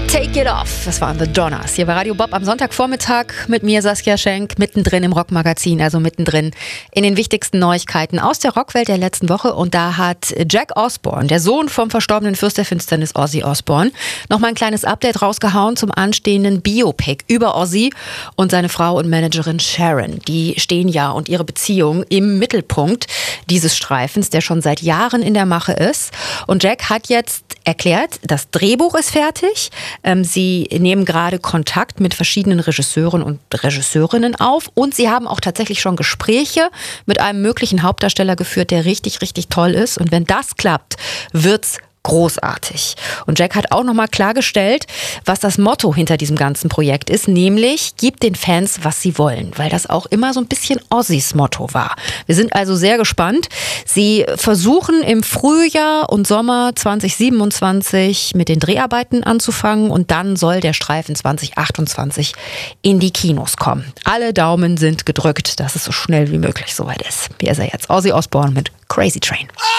Take It Off, das waren The Donners. Hier bei Radio Bob am Sonntagvormittag mit mir, Saskia Schenk, mittendrin im Rockmagazin, also mittendrin in den wichtigsten Neuigkeiten aus der Rockwelt der letzten Woche. Und da hat Jack Osbourne, der Sohn vom verstorbenen Fürst der Finsternis Ozzy Osbourne, nochmal ein kleines Update rausgehauen zum anstehenden Biopic über Ozzy und seine Frau und Managerin Sharon. Die stehen ja und ihre Beziehung im Mittelpunkt dieses Streifens, der schon seit Jahren in der Mache ist. Und Jack hat jetzt erklärt, das Drehbuch ist fertig. Sie nehmen gerade Kontakt mit verschiedenen Regisseuren und Regisseurinnen auf und sie haben auch tatsächlich schon Gespräche mit einem möglichen Hauptdarsteller geführt, der richtig, richtig toll ist. Und wenn das klappt, wird's großartig. Und Jack hat auch nochmal klargestellt, was das Motto hinter diesem ganzen Projekt ist, nämlich gib den Fans, was sie wollen, weil das auch immer so ein bisschen Ozzys Motto war. Wir sind also sehr gespannt. Sie versuchen im Frühjahr und Sommer 2027 mit den Dreharbeiten anzufangen und dann soll der Streifen 2028 in die Kinos kommen. Alle Daumen sind gedrückt, dass es so schnell wie möglich soweit ist. Hier ist er jetzt, Ozzy Osbourne mit Crazy Train.